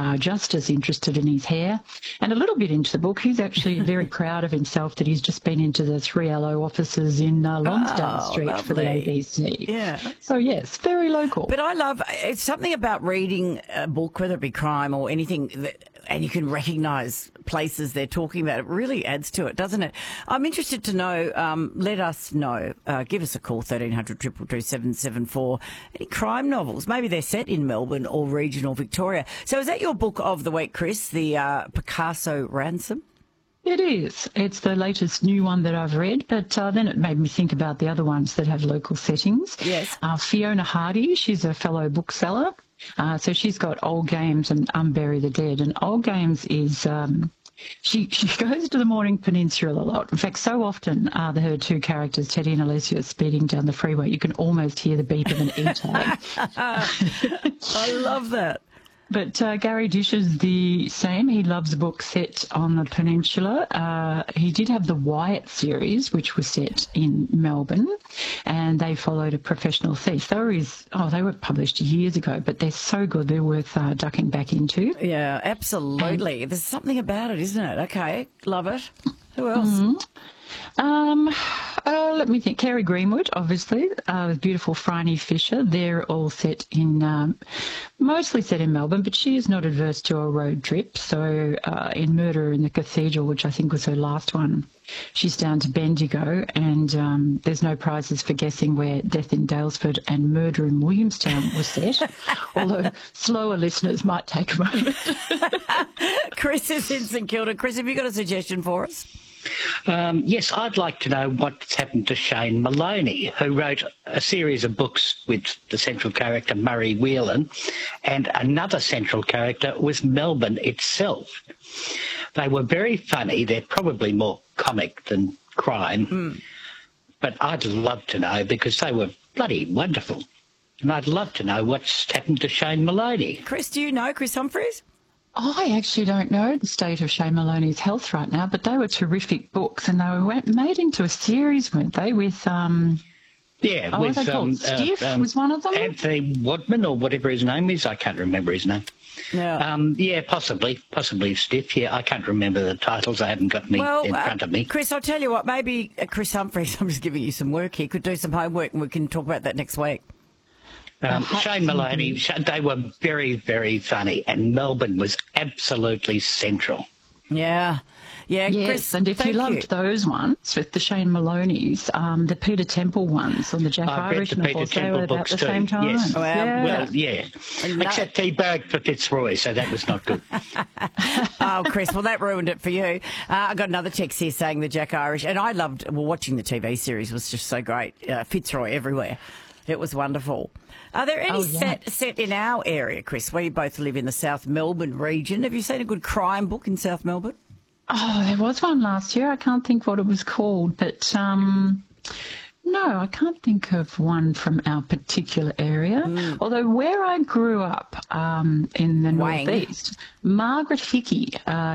just as interested in his hair and a little bit into the book. He's actually very proud of himself that he's just been into the 3LO offices in Lonsdale Street for the ABC. Yeah. So, yes, very local. But I love, it's something about reading a book, whether it be crime or anything, and you can recognise places they're talking about. It really adds to it, doesn't it? I'm interested to know, let us know, give us a call, 1300 222 774, any crime novels. Maybe they're set in Melbourne or regional Victoria. So is that your book of the week, Chris, the Picasso Ransom? It is. It's the latest new one that I've read, but then it made me think about the other ones that have local settings. Yes. Fiona Hardy, she's a fellow bookseller. So she's got Old Games and Unbury the Dead. And Old Games is, she goes to the Morning Peninsula a lot. In fact, so often her two characters, Teddy and Alicia, are speeding down the freeway, you can almost hear the beep of an E-tag. I love that. But Gary Dish is the same. He loves a book set on the peninsula. He did have the Wyatt series, which was set in Melbourne, and they followed a professional thief. They were published years ago, but they're so good, they're worth ducking back into. Yeah, absolutely. There's something about it, isn't it? Okay, love it. Who else? Mm-hmm. Let me think. Kerry Greenwood, obviously, with beautiful Phryne Fisher. They're all set in, mostly set in Melbourne, but she is not adverse to a road trip. So in Murder in the Cathedral, which I think was her last one, she's down to Bendigo, and there's no prizes for guessing where Death in Dalesford and Murder in Williamstown was set, although slower listeners might take a moment. Chris is in St Kilda. Chris, have you got a suggestion for us? Yes, I'd like to know what's happened to Shane Maloney, who wrote a series of books with the central character Murray Whelan, and another central character was Melbourne itself. They were very funny. They're probably more comic than crime, but I'd love to know because they were bloody wonderful. And I'd love to know what's happened to Shane Maloney. Chris, do you know Chris Humphries? I actually don't know the state of Shane Maloney's health right now, but they were terrific books, and they were made into a series, weren't they? With yeah, what are they called? Stiff was one of them. Anthony Wadman or whatever his name is. I can't remember his name. Yeah. Yeah, possibly Stiff. Yeah, I can't remember the titles. I haven't got me in front of me. Chris, I'll tell you what. Maybe Chris Humphries. I'm just giving you some work here. Could do some homework, and we can talk about that next week. Shane Maloney, they were very, very funny, and Melbourne was absolutely central. Yeah. Yeah, yes, Chris, and if you loved those ones with the Shane Maloney's, the Peter Temple ones on the Jack Irish, and of course they were about the same time. Yes. Well, yeah. Except he barracked for Fitzroy, so that was not good. Oh, Chris, well, that ruined it for you. I got another text here saying the Jack Irish, and I loved, watching the TV series was just so great. Fitzroy everywhere. It was wonderful. Are there any set in our area, Chris? We both live in the South Melbourne region. Have you seen a good crime book in South Melbourne? Oh, there was one last year. I can't think what it was called, but no, I can't think of one from our particular area. Although where I grew up in the northeast, Margaret Hickey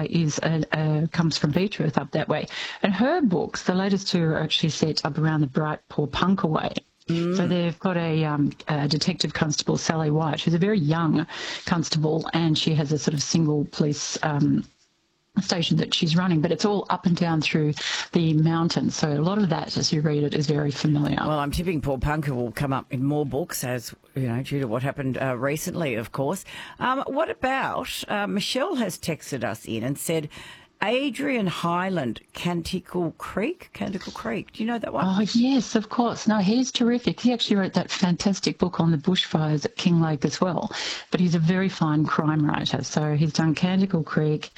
comes from Beechworth up that way, and her books, the latest two, are actually set up around the Bright Paw Punker way. So they've got a detective constable, Sally White, who's a very young constable, and she has a sort of single police station that she's running, but it's all up and down through the mountains. So a lot of that, as you read it, is very familiar. Well, I'm tipping Paul Punker will come up in more books, as you know, due to what happened recently, of course. What about Michelle has texted us in and said, Adrian Highland, Canticle Creek. Do you know that one? Oh, yes, of course. No, he's terrific. He actually wrote that fantastic book on the bushfires at Kinglake as well. But he's a very fine crime writer. So he's done Canticle Creek.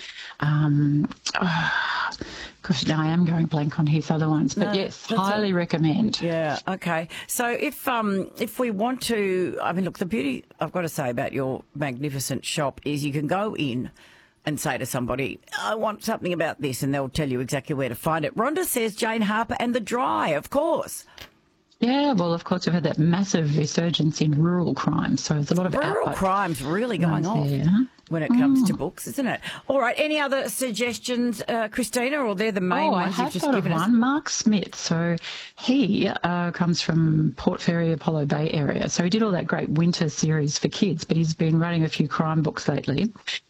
Gosh, now I am going blank on his other ones. But yes, highly recommend. Yeah, okay. So if we want to, I mean, look, the beauty I've got to say about your magnificent shop is you can go in and say to somebody, I want something about this, and they'll tell you exactly where to find it. Rhonda says Jane Harper and The Dry, of course. Yeah, well, of course, we've had that massive resurgence in rural crime, so there's a lot of rural crime's really going on when it comes to books, isn't it? All right, any other suggestions, Christina, or they're the main ones you've just given us? Mark Smith. So he comes from Port Fairy, Apollo Bay area. So he did all that great winter series for kids, but he's been writing a few crime books lately.